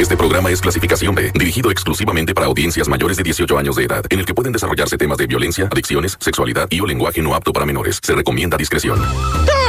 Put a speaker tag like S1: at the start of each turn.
S1: Este programa es clasificación B, dirigido exclusivamente para audiencias mayores de 18 años de edad, en el que pueden desarrollarse temas de violencia, adicciones, sexualidad y o lenguaje no apto para menores. Se recomienda discreción.